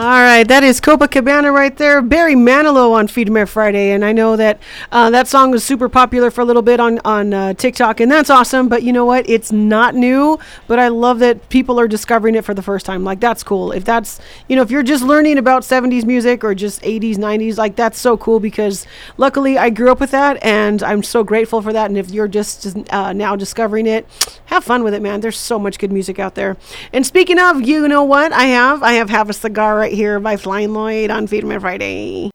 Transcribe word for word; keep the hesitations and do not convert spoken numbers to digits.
All right, that is Copacabana right there. Barry Manilow on Feed Me Friday, and I know that uh, that song was super popular for a little bit on on uh, TikTok, and that's awesome. But you know what? It's not new, but I love that people are discovering it for the first time. Like that's cool. If that's you know, if you're just learning about seventies music or just eighties, nineties, like that's so cool because luckily I grew up with that, and I'm so grateful for that. And if you're just uh, now discovering it, have fun with it, man. There's so much good music out there. And speaking of, you know what? I have I have have a cigar right here by Flying Lloyd on Feed Me Friday.